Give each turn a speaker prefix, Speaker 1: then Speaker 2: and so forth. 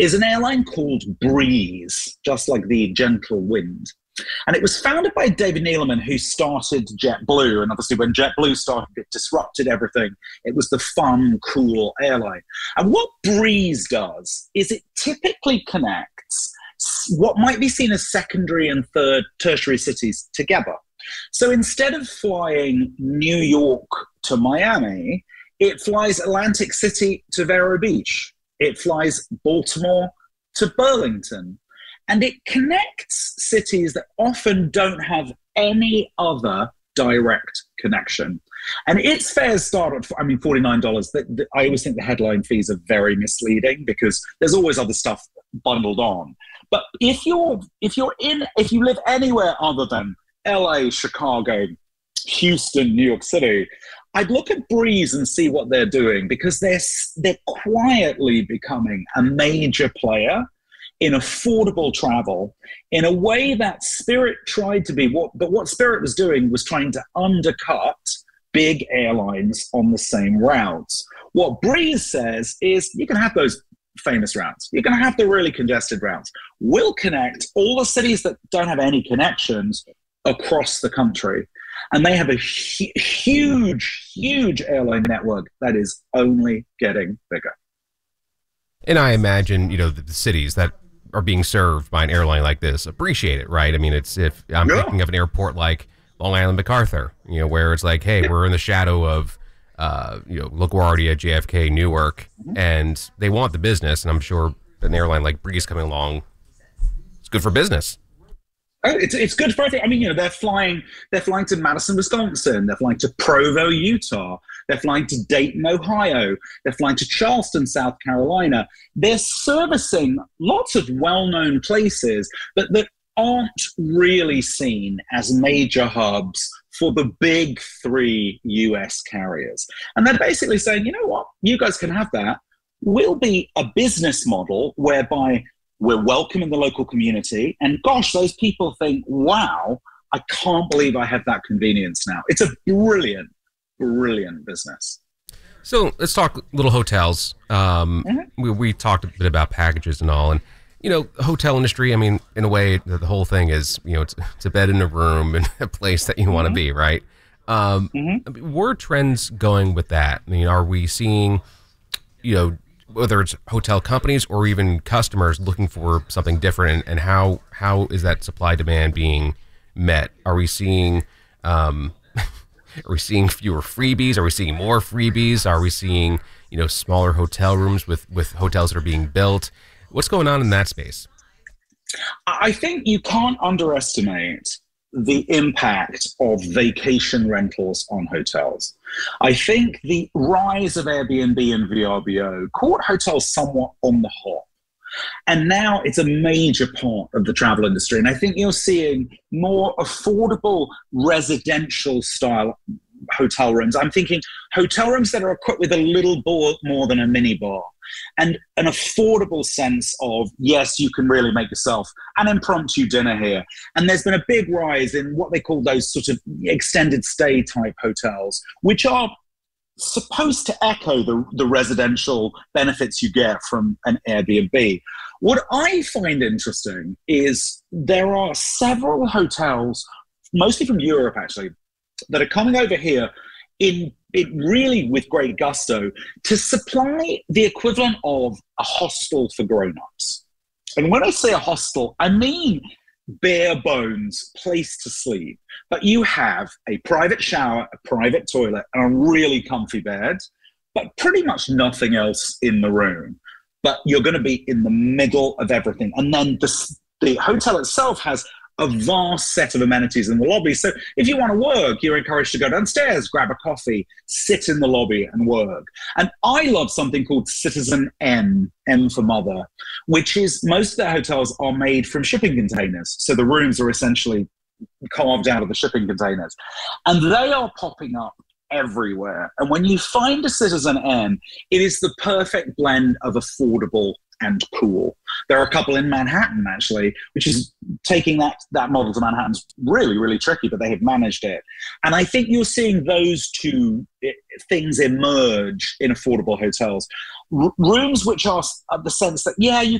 Speaker 1: is an airline called Breeze, just like the gentle wind. And it was founded by David Neeleman, who started JetBlue. And obviously, when JetBlue started, it disrupted everything. It was the fun, cool airline. And what Breeze does is it typically connects what might be seen as secondary and tertiary cities together. So instead of flying New York to Miami, it flies Atlantic City to Vero Beach. It flies Baltimore to Burlington. And it connects cities that often don't have any other direct connection. And its fares start at, $49. I always think the headline fees are very misleading because there's always other stuff bundled on. But if you live anywhere other than LA, Chicago, Houston, New York City, I'd look at Breeze and see what they're doing, because they're quietly becoming a major player in affordable travel in a way that Spirit tried to be. But what Spirit was doing was trying to undercut big airlines on the same routes. What Breeze says is you can have those famous routes. You're going to have the really congested routes. We'll connect all the cities that don't have any connections across the country. And they have a huge, huge airline network that is only getting bigger.
Speaker 2: And I imagine, the cities that are being served by an airline like this appreciate it, right? I mean, it's if I'm thinking of an airport like Long Island MacArthur, where it's like, hey, we're in the shadow of, LaGuardia, JFK, Newark, and they want the business. And I'm sure an airline like Breeze coming along, it's good for business.
Speaker 1: Oh, it's good for everything. I mean, they're flying to Madison, Wisconsin. They're flying to Provo, Utah. They're flying to Dayton, Ohio. They're flying to Charleston, South Carolina. They're servicing lots of well-known places that aren't really seen as major hubs for the big three US carriers. And they're basically saying, you know what, you guys can have that. We'll be a business model whereby we're welcome in the local community. And gosh, those people think, wow, I can't believe I have that convenience now. It's a brilliant, brilliant business.
Speaker 2: So let's talk little hotels. We talked a bit about packages and all. And, the hotel industry, I mean, in a way, the whole thing is, it's a bed in a room and a place that you want to be, right? Where are trends going with that? I mean, are we seeing, whether it's hotel companies or even customers looking for something different, and how is that supply demand being met? Are we seeing fewer freebies? Are we seeing more freebies? Are we seeing smaller hotel rooms with hotels that are being built? What's going on in that space?
Speaker 1: I think you can't underestimate the impact of vacation rentals on hotels. I think the rise of Airbnb and VRBO caught hotels somewhat on the hop. And now it's a major part of the travel industry. And I think you're seeing more affordable residential style hotel rooms. I'm thinking hotel rooms that are equipped with a little more than a mini bar, and an affordable sense of, yes, you can really make yourself an impromptu dinner here. And there's been a big rise in what they call those sort of extended stay type hotels, which are supposed to echo the residential benefits you get from an Airbnb. What I find interesting is there are several hotels, mostly from Europe actually, that are coming over here in really with great gusto to supply the equivalent of a hostel for grown-ups. And when I say a hostel, I mean bare bones place to sleep. But you have a private shower, a private toilet, and a really comfy bed, but pretty much nothing else in the room. But you're going to be in the middle of everything. And then the hotel itself has a vast set of amenities in the lobby. So if you want to work, you're encouraged to go downstairs, grab a coffee, sit in the lobby and work. And I love something called Citizen M for mother, which is most of their hotels are made from shipping containers. So the rooms are essentially carved out of the shipping containers. And they are popping up everywhere. And when you find a Citizen M, it is the perfect blend of affordable and cool. There are a couple in Manhattan, actually, which is taking that model to Manhattan's really, really tricky, but they have managed it. And I think you're seeing those two things emerge in affordable hotels. Rooms which are the sense that, yeah, you